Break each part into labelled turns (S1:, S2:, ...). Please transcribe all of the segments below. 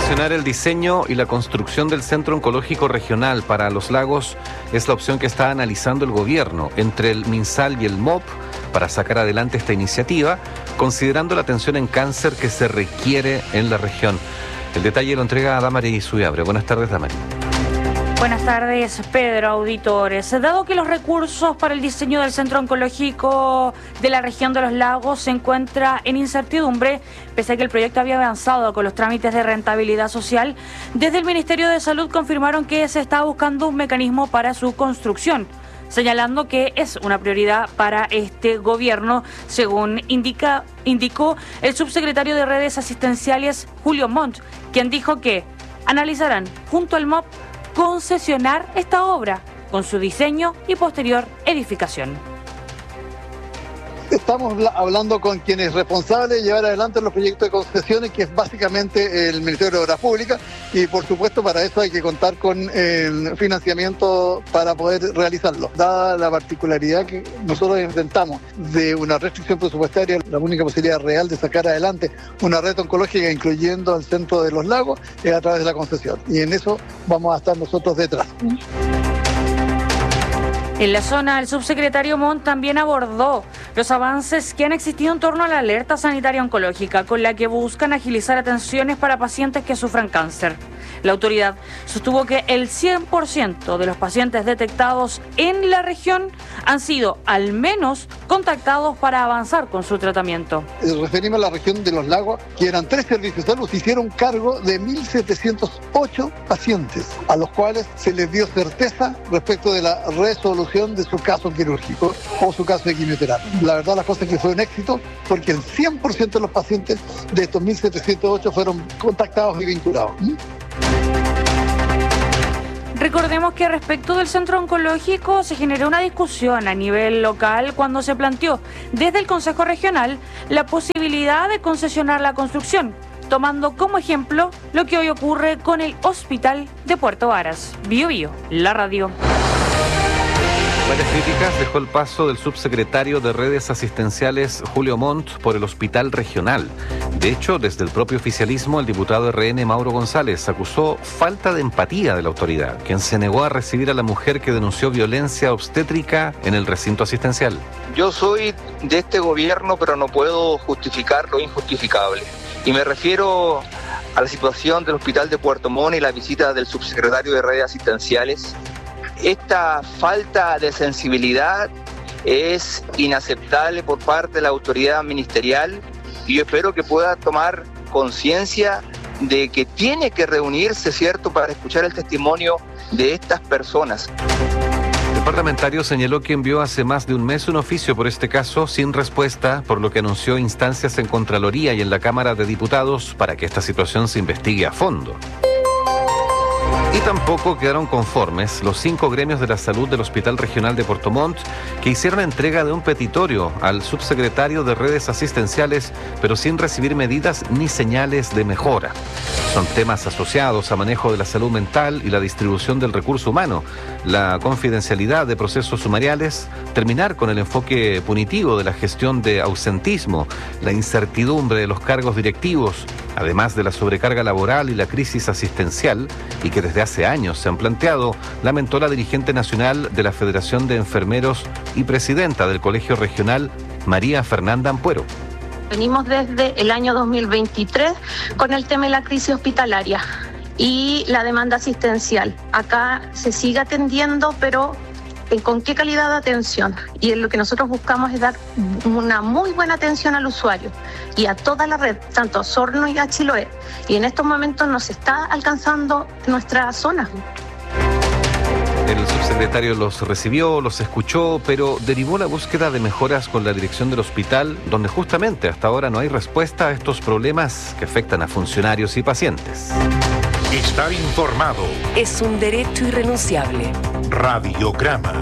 S1: Concesionar el diseño y la construcción del Centro Oncológico Regional para los Lagos es la opción que está analizando el gobierno entre el MinSal y el MOP para sacar adelante esta iniciativa, considerando la atención en cáncer que se requiere en la región. El detalle lo entrega a Damaris Suyabre. Buenas tardes, Damaris.
S2: Buenas tardes, Pedro, auditores. Dado que los recursos para el diseño del Centro Oncológico de la región de los Lagos se encuentra en incertidumbre, pese a que el proyecto había avanzado con los trámites de rentabilidad social, desde el Ministerio de Salud confirmaron que se está buscando un mecanismo para su construcción, señalando que es una prioridad para este gobierno, según indicó el subsecretario de Redes Asistenciales, Julio Montt, quien dijo que analizarán junto al MOP concesionar esta obra con su diseño y posterior edificación.
S3: Estamos hablando con quien es responsable de llevar adelante los proyectos de concesiones, que es básicamente el Ministerio de Obras Públicas, y por supuesto para eso hay que contar con financiamiento para poder realizarlo. Dada la particularidad que nosotros enfrentamos de una restricción presupuestaria, la única posibilidad real de sacar adelante una red oncológica incluyendo el centro de los lagos es a través de la concesión, y en eso vamos a estar nosotros detrás.
S2: En la zona, el subsecretario Montt también abordó los avances que han existido en torno a la alerta sanitaria oncológica, con la que buscan agilizar atenciones para pacientes que sufran cáncer. La autoridad sostuvo que el 100% de los pacientes detectados en la región han sido al menos contactados para avanzar con su tratamiento.
S3: Referimos a la región de los lagos, que eran 3 servicios de salud, se hicieron cargo de 1.708 pacientes, a los cuales se les dio certeza respecto de la resolución de su caso quirúrgico o su caso de quimioterapia. La verdad, las cosas que fue un éxito, porque el 100% de los pacientes de estos 1.708 fueron contactados y vinculados.
S2: Recordemos que respecto del centro oncológico se generó una discusión a nivel local cuando se planteó desde el Consejo Regional la posibilidad de concesionar la construcción, tomando como ejemplo lo que hoy ocurre con el Hospital de Puerto Varas. Bío Bío, la radio.
S1: Varias críticas dejó el paso del subsecretario de Redes Asistenciales Julio Montt por el Hospital Regional. De hecho, desde el propio oficialismo, el diputado RN Mauro González acusó falta de empatía de la autoridad, quien se negó a recibir a la mujer que denunció violencia obstétrica en el recinto asistencial.
S4: Yo soy de este gobierno, pero no puedo justificar lo injustificable. Y me refiero a la situación del Hospital de Puerto Montt y la visita del subsecretario de Redes Asistenciales. Esta falta de sensibilidad es inaceptable por parte de la autoridad ministerial y yo espero que pueda tomar conciencia de que tiene que reunirse, ¿cierto?, para escuchar el testimonio de estas personas.
S1: El parlamentario señaló que envió hace más de un mes un oficio por este caso sin respuesta, por lo que anunció instancias en Contraloría y en la Cámara de Diputados para que esta situación se investigue a fondo. Y tampoco quedaron conformes los 5 gremios de la salud del Hospital Regional de Puerto Montt, que hicieron entrega de un petitorio al subsecretario de Redes Asistenciales, pero sin recibir medidas ni señales de mejora. Son temas asociados a manejo de la salud mental y la distribución del recurso humano, la confidencialidad de procesos sumariales, terminar con el enfoque punitivo de la gestión de ausentismo, la incertidumbre de los cargos directivos, además de la sobrecarga laboral y la crisis asistencial, y que desde hace años se han planteado, lamentó la dirigente nacional de la Federación de Enfermeros y presidenta del Colegio Regional, María Fernanda Ampuero.
S5: Venimos desde el año 2023 con el tema de la crisis hospitalaria y la demanda asistencial. Acá se sigue atendiendo, pero ¿con qué calidad de atención? Y lo que nosotros buscamos es dar una muy buena atención al usuario y a toda la red, tanto Osorno y a Chiloé. Y en estos momentos nos está alcanzando nuestra zona.
S1: El subsecretario los recibió, los escuchó, pero derivó la búsqueda de mejoras con la dirección del hospital, donde justamente hasta ahora no hay respuesta a estos problemas que afectan a funcionarios y pacientes.
S6: Estar informado
S7: es un derecho irrenunciable.
S6: Radiograma.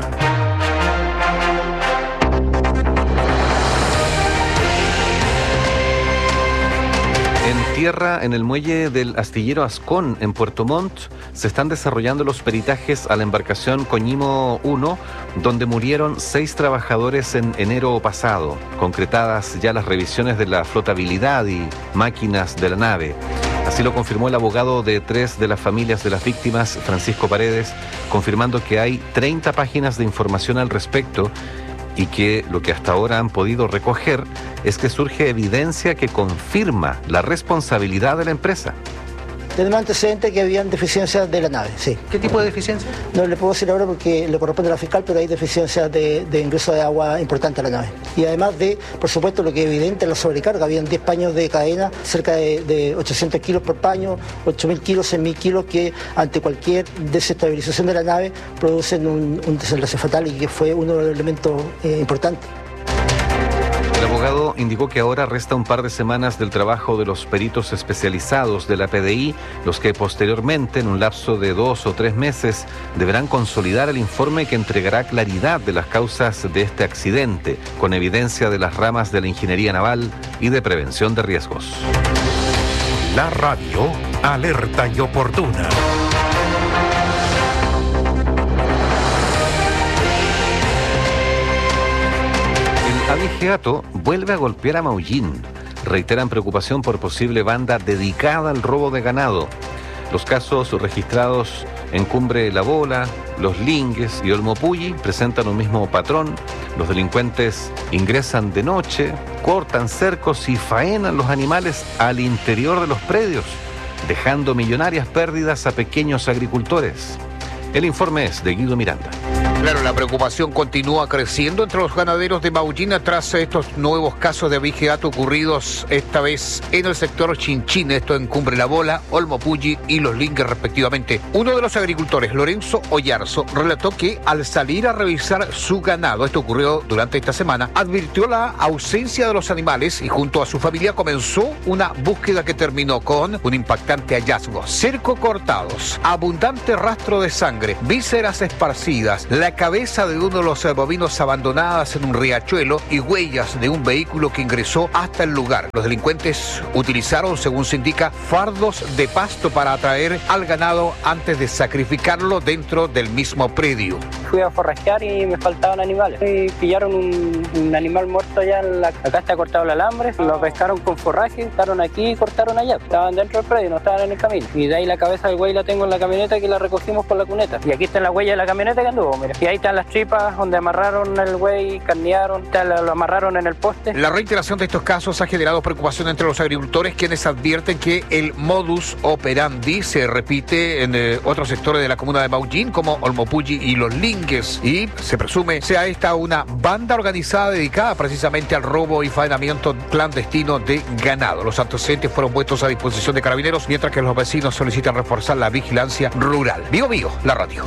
S1: En tierra, en el muelle del astillero Ascón, en Puerto Montt, se están desarrollando los peritajes a la embarcación Coñimo 1, donde murieron 6 trabajadores en enero pasado, concretadas ya las revisiones de la flotabilidad y máquinas de la nave. Así lo confirmó el abogado de 3 de las familias de las víctimas, Francisco Paredes, confirmando que hay 30 páginas de información al respecto y que lo que hasta ahora han podido recoger es que surge evidencia que confirma la responsabilidad de la empresa.
S8: Tenemos antecedentes que habían deficiencias de la nave, sí.
S9: ¿Qué tipo de deficiencias?
S8: No le puedo decir ahora porque le corresponde a la fiscal, pero hay deficiencias de ingreso de agua importante a la nave. Y además de, por supuesto, lo que es evidente, la sobrecarga. Habían 10 paños de cadena, cerca de 800 kilos por paño, 8.000 kilos, 6.000 kilos, que ante cualquier desestabilización de la nave producen un desenlace fatal y que fue uno de los elementos importantes.
S1: El abogado indicó que ahora resta un par de semanas del trabajo de los peritos especializados de la PDI, los que posteriormente, en un lapso de 2 o 3 meses, deberán consolidar el informe que entregará claridad de las causas de este accidente, con evidencia de las ramas de la ingeniería naval y de prevención de riesgos.
S6: La radio, alerta y oportuna.
S1: Abigeato vuelve a golpear a Maullín. Reiteran preocupación por posible banda dedicada al robo de ganado. Los casos registrados en Cumbre La Bola, Los Lingues y Olmopulli presentan un mismo patrón. Los delincuentes ingresan de noche, cortan cercos y faenan los animales al interior de los predios, dejando millonarias pérdidas a pequeños agricultores. El informe es de Guido Miranda.
S9: Claro, la preocupación continúa creciendo entre los ganaderos de Maullín tras estos nuevos casos de abigeato ocurridos esta vez en el sector Chinchín, esto en Cumbre La Bola, Olmopulli y Los Lingues respectivamente. Uno de los agricultores, Lorenzo Oyarzo, relató que al salir a revisar su ganado, esto ocurrió durante esta semana, advirtió la ausencia de los animales y junto a su familia comenzó una búsqueda que terminó con un impactante hallazgo. Cerco cortados, abundante rastro de sangre, vísceras esparcidas, la cabeza de uno de los bovinos abandonadas en un riachuelo y huellas de un vehículo que ingresó hasta el lugar. Los delincuentes utilizaron, según se indica, fardos de pasto para atraer al ganado antes de sacrificarlo dentro del mismo predio.
S10: Fui a forrajear y me faltaban animales. Y pillaron un animal muerto allá, acá está cortado el alambre, lo pescaron con forraje, estaron aquí y cortaron allá. Estaban dentro del predio, no estaban en el camino. Y de ahí la cabeza del güey la tengo en la camioneta que la recogimos con la cuneta. Y aquí está la huella de la camioneta que anduvo, mira. Y ahí están las tripas donde amarraron el güey, carnearon, lo amarraron en el poste.
S9: La reiteración de estos casos ha generado preocupación entre los agricultores, quienes advierten que el modus operandi se repite en otros sectores de la comuna de Maullín, como Olmopulli y Los Lingues, y se presume sea esta una banda organizada dedicada precisamente al robo y faenamiento clandestino de ganado. Los antecedentes fueron puestos a disposición de carabineros, mientras que los vecinos solicitan reforzar la vigilancia rural. Vigo, la radio.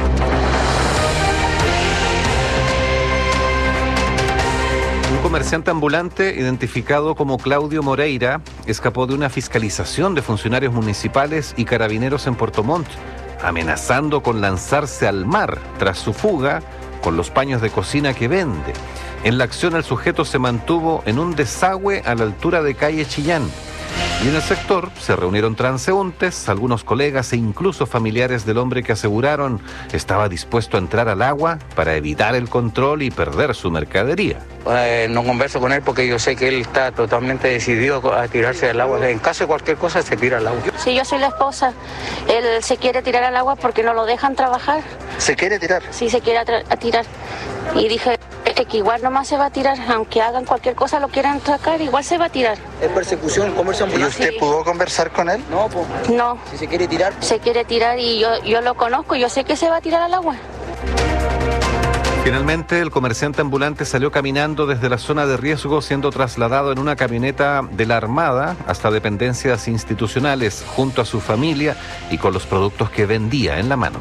S1: Un comerciante ambulante identificado como Claudio Moreira escapó de una fiscalización de funcionarios municipales y carabineros en Puerto Montt, amenazando con lanzarse al mar tras su fuga con los paños de cocina que vende. En la acción el sujeto se mantuvo en un desagüe a la altura de calle Chillán. Y en el sector se reunieron transeúntes, algunos colegas e incluso familiares del hombre que aseguraron estaba dispuesto a entrar al agua para evitar el control y perder su mercadería.
S11: No converso con él porque yo sé que él está totalmente decidido a tirarse al agua. En caso de cualquier cosa se tira al agua.
S5: Sí, yo soy la esposa. Él se quiere tirar al agua porque no lo dejan trabajar.
S11: ¿Se quiere tirar?
S5: Sí, se quiere tirar. Y dije que igual nomás se va a tirar, aunque hagan cualquier cosa, lo quieran sacar, igual se va a tirar.
S11: ¿Es persecución, el comercio ambulante? ¿Y usted pudo conversar con él? No, pues.
S5: No.
S11: Si se quiere tirar.
S5: Se quiere tirar y yo lo conozco, yo sé que se va a tirar al agua.
S1: Finalmente, el comerciante ambulante salió caminando desde la zona de riesgo, siendo trasladado en una camioneta de la Armada hasta dependencias institucionales junto a su familia y con los productos que vendía en la mano.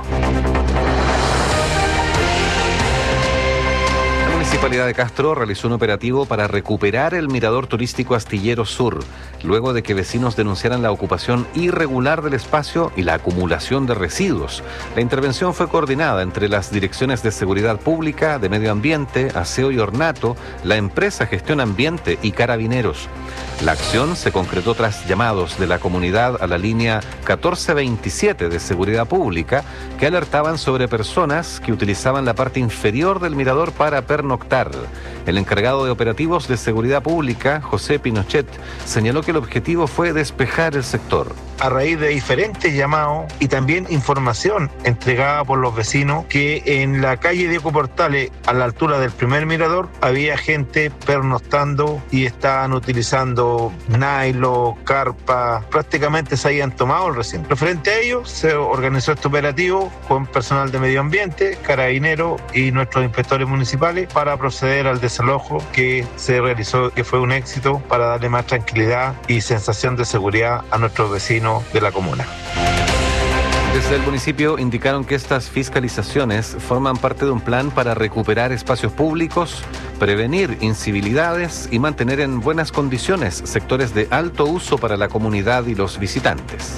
S1: La Municipalidad de Castro realizó un operativo para recuperar el mirador turístico Astillero Sur, luego de que vecinos denunciaran la ocupación irregular del espacio y la acumulación de residuos. La intervención fue coordinada entre las direcciones de Seguridad Pública, de Medio Ambiente, Aseo y Ornato, la empresa Gestión Ambiente y Carabineros. La acción se concretó tras llamados de la comunidad a la línea 1427 de Seguridad Pública, que alertaban sobre personas que utilizaban la parte inferior del mirador para pernoctar. El encargado de operativos de Seguridad Pública, José Pinochet, señaló que el objetivo fue despejar el sector.
S12: a raíz de diferentes llamados y también información entregada por los vecinos que en la calle Diego Portales, a la altura del primer mirador, había gente pernoctando y estaban utilizando nylon, carpa, prácticamente se habían tomado el recinto. Referente a ello, se organizó este operativo con personal de medio ambiente, carabineros y nuestros inspectores municipales para proceder al desalojo que se realizó, que fue un éxito para darle más tranquilidad y sensación de seguridad a nuestros vecinos de la comuna.
S1: Desde el municipio indicaron que estas fiscalizaciones forman parte de un plan para recuperar espacios públicos, prevenir incivilidades y mantener en buenas condiciones sectores de alto uso para la comunidad y los visitantes.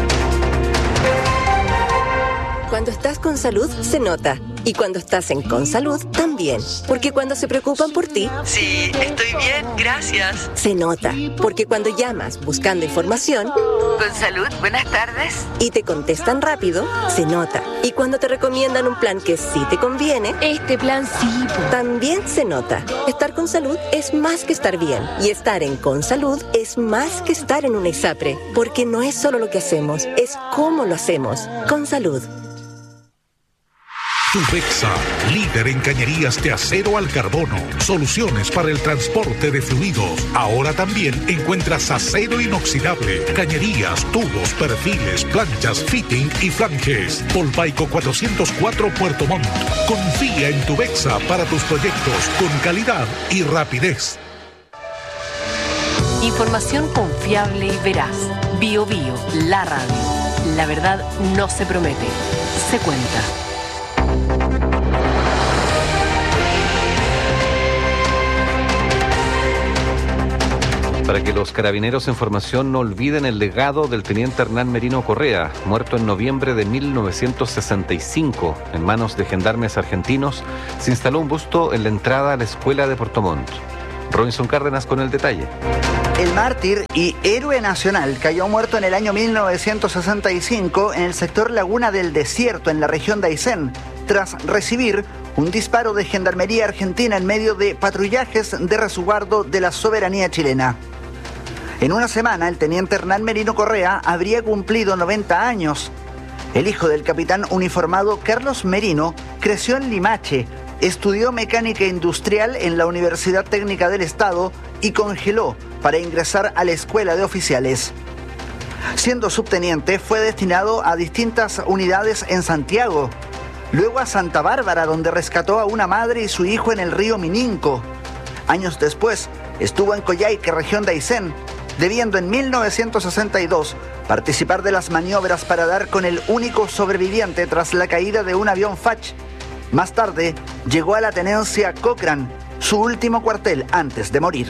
S13: Cuando estás con salud, se nota. Y cuando estás en Consalud, también. Porque cuando se preocupan por ti...
S14: Sí, estoy bien, gracias.
S13: Se nota. Porque cuando llamas buscando información...
S14: Consalud, buenas tardes.
S13: Y te contestan rápido, se nota. Y cuando te recomiendan un plan que sí te conviene...
S14: Este plan sí.
S13: También se nota. Estar con salud es más que estar bien. Y estar en Consalud es más que estar en una ISAPRE. Porque no es solo lo que hacemos, es cómo lo hacemos. Consalud.
S6: Tubexa, líder en cañerías de acero al carbono, soluciones para el transporte de fluidos. Ahora también encuentras acero inoxidable, cañerías, tubos, perfiles, planchas, fitting y flanges. Polpaico 404 Puerto Montt. Confía en Tubexa para tus proyectos con calidad y rapidez.
S7: Información confiable y veraz. Bio Bio, la radio. La verdad no se promete, se cuenta.
S1: Para que los carabineros en formación no olviden el legado del teniente Hernán Merino Correa, muerto en noviembre de 1965 en manos de gendarmes argentinos, se instaló un busto en la entrada a la escuela de Puerto Montt. Robinson Cárdenas con el detalle.
S15: El mártir y héroe nacional cayó muerto en el año 1965 en el sector Laguna del Desierto, en la región de Aysén, tras recibir un disparo de gendarmería argentina en medio de patrullajes de resguardo de la soberanía chilena. En una semana, el teniente Hernán Merino Correa habría cumplido 90 años. El hijo del capitán uniformado Carlos Merino creció en Limache, estudió mecánica industrial en la Universidad Técnica del Estado y congeló para ingresar a la Escuela de Oficiales. Siendo subteniente, fue destinado a distintas unidades en Santiago, luego a Santa Bárbara, donde rescató a una madre y su hijo en el río Mininco. Años después, estuvo en Coyhaique, región de Aysén, debiendo en 1962 participar de las maniobras para dar con el único sobreviviente tras la caída de un avión Fach. Más tarde, llegó a la tenencia Cochrane, su último cuartel antes de morir.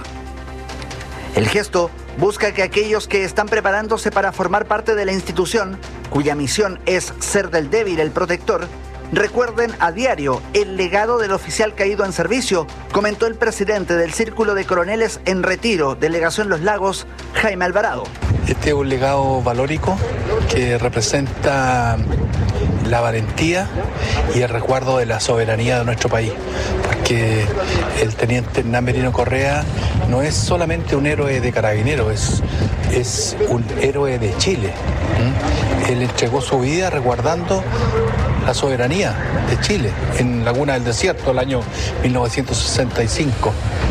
S15: El gesto busca que aquellos que están preparándose para formar parte de la institución, cuya misión es ser del débil el protector, recuerden a diario el legado del oficial caído en servicio, comentó el presidente del Círculo de Coroneles en Retiro, Delegación Los Lagos, Jaime Alvarado.
S16: Este es un legado valórico que representa la valentía y el resguardo de la soberanía de nuestro país, porque el teniente Hernán Merino Correa no es solamente un héroe de carabineros, es un héroe de Chile. Él entregó su vida resguardando la soberanía de Chile en Laguna del Desierto el año 1965.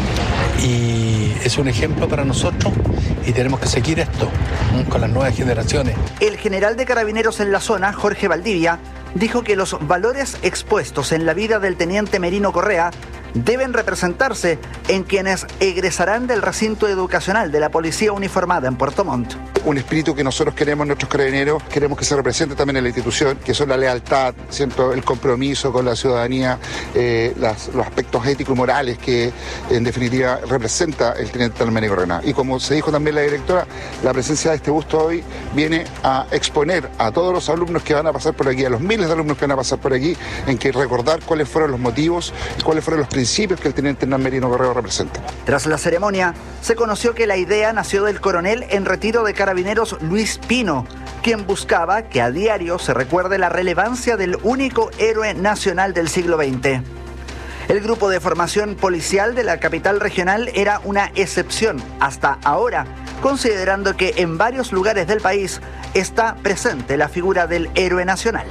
S16: Y es un ejemplo para nosotros y tenemos que seguir esto con las nuevas generaciones.
S15: El general de carabineros en la zona, Jorge Valdivia, dijo que los valores expuestos en la vida del teniente Merino Correa deben representarse en quienes egresarán del recinto educacional de la Policía Uniformada en Puerto Montt.
S17: Un espíritu que nosotros queremos en nuestros carabineros, queremos que se represente también en la institución, que son la lealtad, ¿cierto?, el compromiso con la ciudadanía, los aspectos éticos y morales que en definitiva representa el teniente Hernán Merino Correa. Y como se dijo también la directora, la presencia de este busto hoy viene a exponer a todos los alumnos que van a pasar por aquí, a los miles de alumnos que van a pasar por aquí, en que recordar cuáles fueron los motivos y cuáles fueron los principios que el teniente Hernán Merino Correa representa.
S15: Tras la ceremonia, se conoció que la idea nació del coronel en retiro de carabineros Luis Pino, quien buscaba que a diario se recuerde la relevancia del único héroe nacional del siglo XX. El grupo de formación policial de la capital regional era una excepción hasta ahora, considerando que en varios lugares del país está presente la figura del héroe nacional.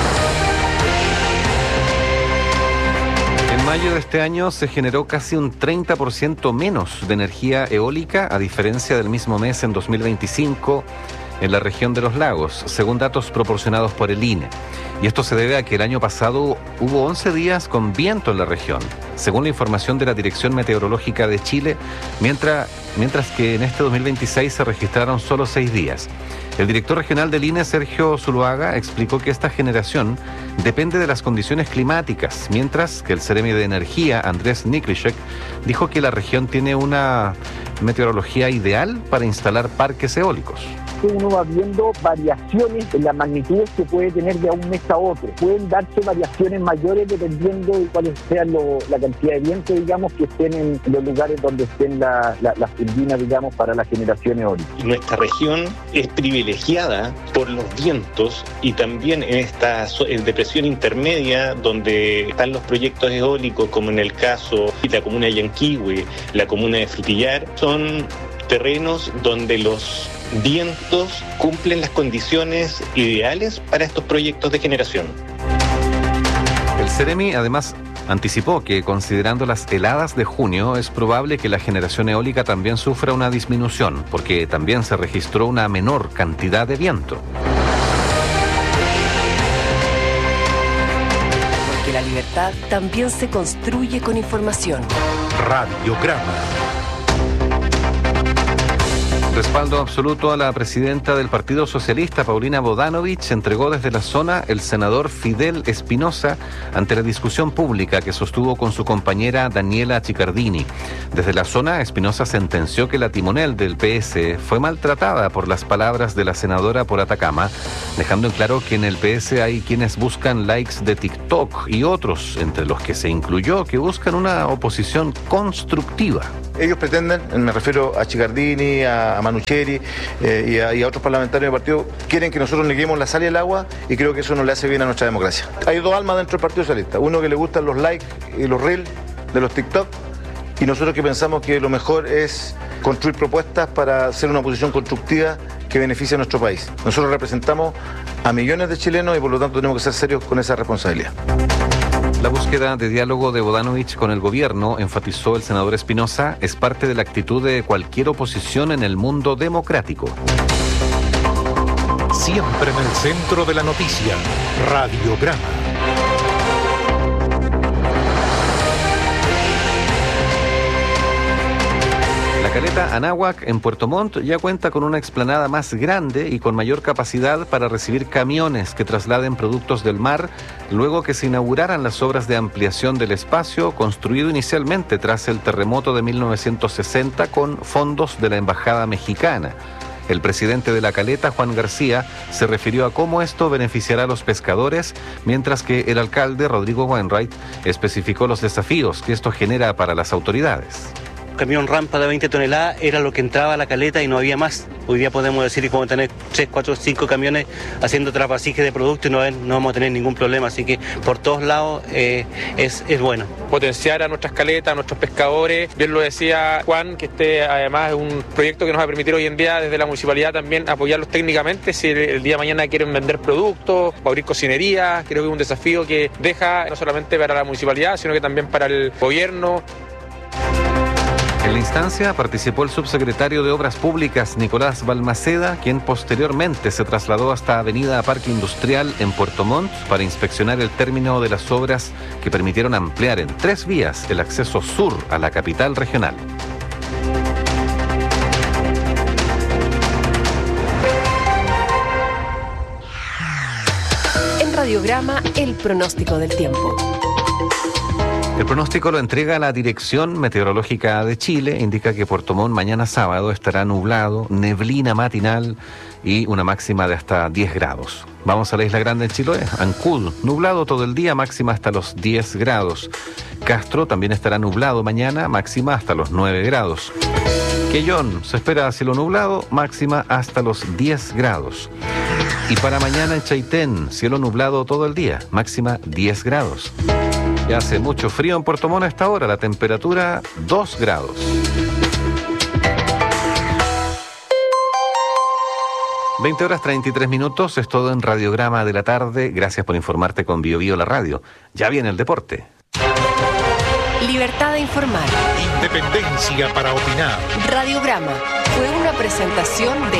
S1: En mayo de este año se generó casi un 30% menos de energía eólica, a diferencia del mismo mes en 2025 en la región de los lagos, según datos proporcionados por el INE. Y esto se debe a que el año pasado hubo 11 días con viento en la región, según la información de la Dirección Meteorológica de Chile, mientras que en este 2026 se registraron solo 6 días. El director regional del INE, Sergio Zuluaga, explicó que esta generación depende de las condiciones climáticas, mientras que el Ceremi de Energía, Andrés Niklišek, dijo que la región tiene una meteorología ideal para instalar parques eólicos.
S18: Uno va viendo variaciones en las magnitudes que puede tener de un mes a otro. Pueden darse variaciones mayores dependiendo de cuál sea la cantidad de viento, digamos, que estén en los lugares donde estén las turbinas, digamos, para la generación eólica.
S19: Nuestra región es privilegiada por los vientos y también en esta depresión intermedia donde están los proyectos eólicos, como en el caso de la comuna de Yanquihue, la comuna de Frutillar, son terrenos donde los vientos cumplen las condiciones ideales para estos proyectos de generación.
S1: El Ceremi además anticipó que, considerando las heladas de junio, es probable que la generación eólica también sufra una disminución, porque también se registró una menor cantidad de viento.
S7: Porque la libertad también se construye con información.
S6: Radiograma.
S1: Respaldo absoluto a la presidenta del Partido Socialista, Paulina Bodanovich, entregó desde la zona el senador Fidel Espinosa ante la discusión pública que sostuvo con su compañera Daniela Chiccardini. Desde la zona, Espinosa sentenció que la timonel del PS fue maltratada por las palabras de la senadora por Atacama, dejando en claro que en el PS hay quienes buscan likes de TikTok y otros, entre los que se incluyó, que buscan una oposición constructiva.
S12: Ellos pretenden, me refiero a Chiccardini, a Manucheri y a otros parlamentarios del partido, quieren que nosotros neguemos la sal y el agua, y creo que eso no le hace bien a nuestra democracia. Hay dos almas dentro del Partido Socialista, uno que le gustan los likes y los reels de los TikTok, y nosotros que pensamos que lo mejor es construir propuestas para hacer una oposición constructiva que beneficie a nuestro país. Nosotros representamos a millones de chilenos y por lo tanto tenemos que ser serios con esa responsabilidad.
S1: La búsqueda de diálogo de Bodanovich con el gobierno, enfatizó el senador Espinosa, es parte de la actitud de cualquier oposición en el mundo democrático.
S6: Siempre en el centro de la noticia, Radiograma.
S1: La caleta Anáhuac en Puerto Montt ya cuenta con una explanada más grande y con mayor capacidad para recibir camiones que trasladen productos del mar, luego que se inauguraran las obras de ampliación del espacio construido inicialmente tras el terremoto de 1960 con fondos de la Embajada Mexicana. El presidente de la caleta, Juan García, se refirió a cómo esto beneficiará a los pescadores, mientras que el alcalde, Rodrigo Wainwright, especificó los desafíos que esto genera para las autoridades.
S20: Camión rampa de 20 toneladas era lo que entraba a la caleta y no había más. Hoy día podemos decir que vamos a tener 3, 4, 5 camiones haciendo trapasijes de producto y no vamos a tener ningún problema. Así que por todos lados es bueno.
S21: Potenciar a nuestras caletas, a nuestros pescadores. Bien lo decía Juan, que este además es un proyecto que nos va a permitir hoy en día desde la municipalidad también apoyarlos técnicamente. Si el día de mañana quieren vender productos o abrir cocinerías, creo que es un desafío que deja no solamente para la municipalidad, sino que también para el gobierno.
S1: En la instancia participó el subsecretario de Obras Públicas, Nicolás Balmaceda, quien posteriormente se trasladó hasta Avenida Parque Industrial en Puerto Montt para inspeccionar el término de las obras que permitieron ampliar en 3 vías el acceso sur a la capital regional.
S7: En Radiograma, el pronóstico del tiempo.
S1: El pronóstico lo entrega la Dirección Meteorológica de Chile. Indica que Puerto Montt mañana sábado estará nublado, neblina matinal y una máxima de hasta 10 grados. Vamos a la Isla Grande en Chiloé. Ancud, nublado todo el día, máxima hasta los 10 grados. Castro también estará nublado mañana, máxima hasta los 9 grados. Quellón, se espera cielo nublado, máxima hasta los 10 grados. Y para mañana en Chaitén, cielo nublado todo el día, máxima 10 grados. Ya hace mucho frío en Puerto Montt a esta hora, la temperatura 2 grados. 20:33, es todo en Radiograma de la tarde. Gracias por informarte con Bio Bio la radio. Ya viene el deporte.
S7: Libertad de informar.
S6: Independencia para opinar.
S7: Radiograma fue una presentación de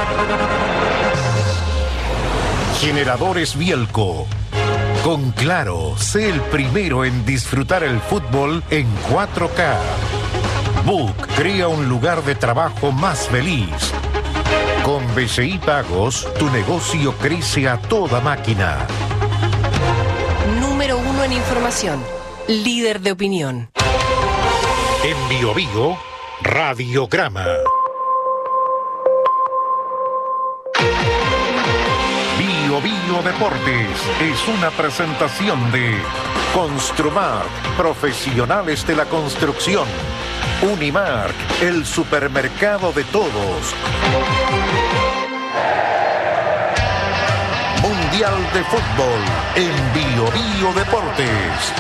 S6: Generadores Bielco. Con Claro, sé el primero en disfrutar el fútbol en 4K. Book crea un lugar de trabajo más feliz. Con BCI Pagos, tu negocio crece a toda máquina.
S7: Número 1 en información. Líder de opinión.
S6: En Bio Bio, Radiograma. Bio Bio Deportes es una presentación de Construmar, profesionales de la construcción. Unimark, el supermercado de todos. Mundial de Fútbol en Bio Bio Deportes.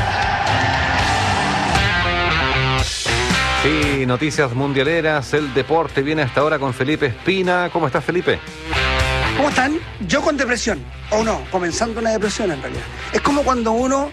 S1: Sí, noticias mundialeras, el deporte viene hasta ahora con Felipe Espina. ¿Cómo estás, Felipe?
S3: ¿Cómo están? Yo con depresión, o no, comenzando una depresión en realidad. Es como cuando uno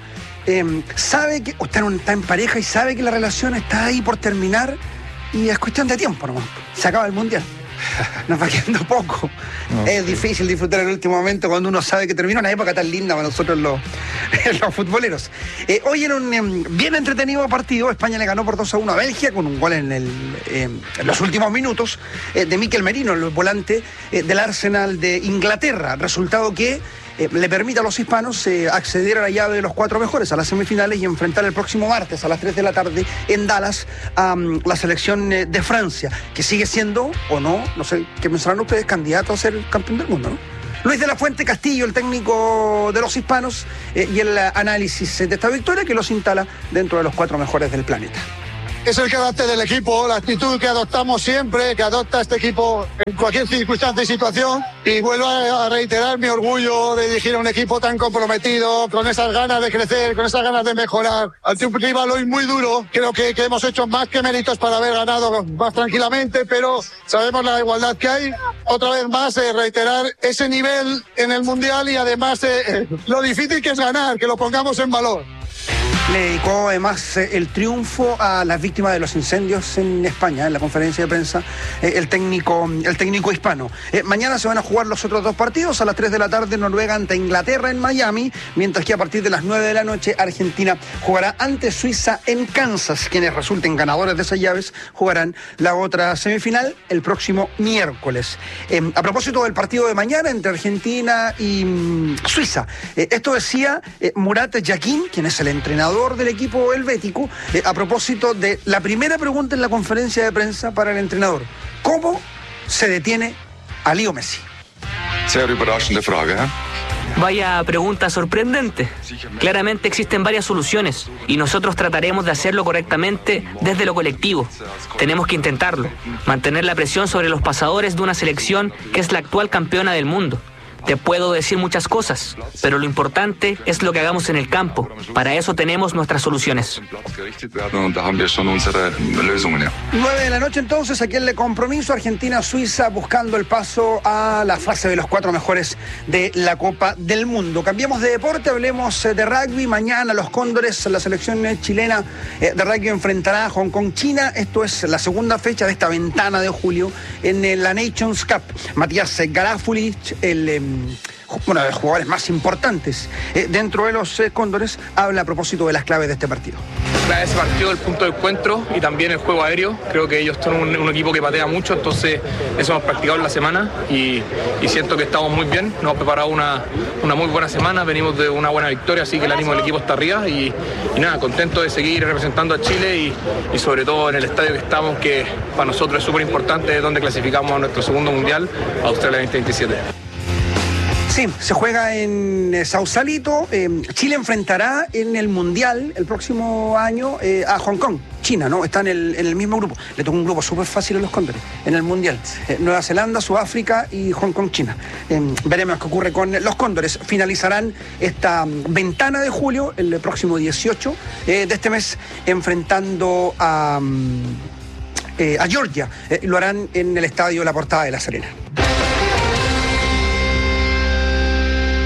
S3: sabe que está en pareja y sabe que la relación está ahí por terminar y es cuestión de tiempo nomás. Se acaba el mundial. Nos va quedando poco. No, es difícil disfrutar el último momento cuando uno sabe que termina una época tan linda para nosotros los futboleros. Hoy en un bien entretenido partido, España le ganó por 2-1 a Bélgica con un gol en los últimos minutos de Mikel Merino, el volante del Arsenal de Inglaterra. Resultado que le permite a los hispanos acceder a la llave de los 4 mejores, a las semifinales, y enfrentar el próximo martes a las 3 de la tarde en Dallas a la selección de Francia, que sigue siendo, o no sé qué pensarán ustedes, candidato a ser campeón del mundo, ¿no? Luis de la Fuente Castillo, el técnico de los hispanos, y el análisis de esta victoria que los instala dentro de los 4 mejores del planeta.
S22: Es el carácter del equipo, la actitud que adoptamos siempre, que adopta este equipo en cualquier circunstancia y situación. Y vuelvo a reiterar mi orgullo de dirigir a un equipo tan comprometido, con esas ganas de crecer, con esas ganas de mejorar. Ante un rival hoy muy duro, creo que hemos hecho más que méritos para haber ganado más tranquilamente, pero sabemos la igualdad que hay. Otra vez más, reiterar ese nivel en el Mundial y además lo difícil que es ganar, que lo pongamos en valor.
S3: Le dedicó además el triunfo a las víctimas de los incendios en España, en la conferencia de prensa, el técnico hispano. Mañana se van a jugar los otros 2 partidos. A las 3 de la tarde Noruega ante Inglaterra en Miami, mientras que a partir de las 9 de la noche Argentina jugará ante Suiza en Kansas. Quienes resulten ganadores de esas llaves jugarán la otra semifinal el próximo miércoles. A propósito del partido de mañana entre Argentina y Suiza, esto decía Murat Yakin, quien es el entrenador del equipo helvético, a propósito de la primera pregunta en la conferencia de prensa para el entrenador: ¿cómo se detiene a Leo Messi?
S23: Vaya pregunta sorprendente. Claramente existen varias soluciones y nosotros trataremos de hacerlo correctamente desde lo colectivo. Tenemos que intentarlo, mantener la presión sobre los pasadores de una selección que es la actual campeona del mundo. Te puedo decir muchas cosas, pero lo importante es lo que hagamos en el campo. Para eso tenemos nuestras soluciones.
S3: 9 de la noche entonces, aquí en el compromiso, Argentina-Suiza buscando el paso a la fase de los 4 mejores de la Copa del Mundo. Cambiemos de deporte, hablemos de rugby. Mañana los Cóndores, la selección chilena de rugby, enfrentará a Hong Kong, China. Esto es la segunda fecha de esta ventana de julio en la Nations Cup. Matías Garafulich, uno de los jugadores más importantes dentro de los Cóndores, habla a propósito de las claves de este partido.
S21: Ese partido, el punto de encuentro y también el juego aéreo. Creo que ellos son un equipo que patea mucho, entonces eso hemos practicado en la semana y siento que estamos muy bien. Nos hemos preparado una muy buena semana, venimos de una buena victoria, así que el ánimo del equipo está arriba y nada, contento de seguir representando a Chile y sobre todo en el estadio que estamos, que para nosotros es súper importante, donde clasificamos a nuestro segundo mundial, Australia 2027.
S3: Sí, se juega en Sausalito. Chile enfrentará en el Mundial el próximo año a Hong Kong, China, ¿no? Está en el mismo grupo. Le tocó un grupo súper fácil a los Cóndores en el Mundial. Nueva Zelanda, Sudáfrica y Hong Kong, China. Veremos qué ocurre con los Cóndores. Finalizarán esta ventana de julio, el próximo 18 de este mes, enfrentando a Georgia. Lo harán en el estadio La Portada de La Serena.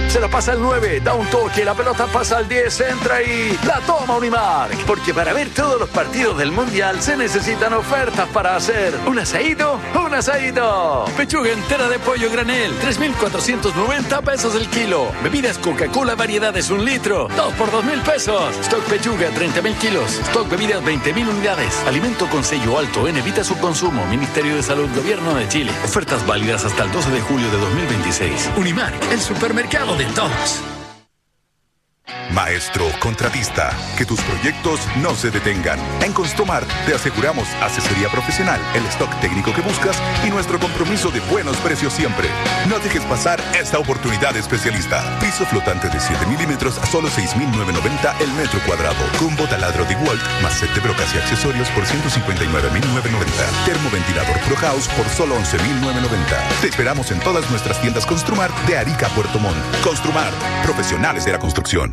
S2: se la pasa al 9, da un toque, la pelota pasa al 10, entra y la toma Unimark. Porque para ver todos los partidos del Mundial se necesitan ofertas para hacer un asadito, un asadito. Pechuga entera de pollo granel, 3,490 pesos el kilo. Bebidas Coca-Cola variedades 1 litro, 2 por 2,000 pesos. Stock pechuga, 30,000 kilos. Stock bebidas, 20,000 unidades. Alimento con sello alto en evita su consumo. Ministerio de Salud, Gobierno de Chile. Ofertas válidas hasta el 12 de julio de 2026. Unimark, el supermercado de todos.
S4: Maestro contratista, que tus proyectos no se detengan. En Construmart te aseguramos asesoría profesional, el stock técnico que buscas y nuestro compromiso de buenos precios siempre. No dejes pasar esta oportunidad especialista. Piso flotante de 7 milímetros a solo 6,990 el metro cuadrado. Combo taladro de DeWalt más set de brocas y accesorios por 159,990. Termoventilador Pro House por solo 11,990. Te esperamos en todas nuestras tiendas Construmart de Arica a Puerto Montt. Construmart, profesionales de la construcción.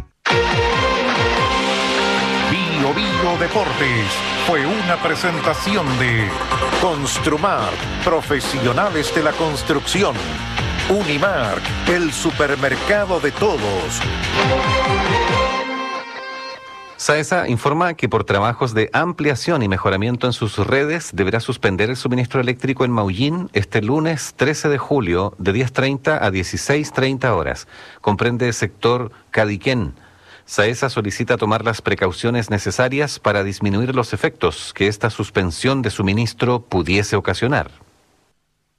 S6: Bio Bio Deportes fue una presentación de Construmart, profesionales de la construcción. Unimark, el supermercado de todos.
S1: SAESA informa que por trabajos de ampliación y mejoramiento en sus redes deberá suspender el suministro eléctrico en Maullín este lunes 13 de julio de 10:30 a 16:30 horas. Comprende el sector Cadiquén. SAESA solicita tomar las precauciones necesarias para disminuir los efectos que esta suspensión de suministro pudiese ocasionar.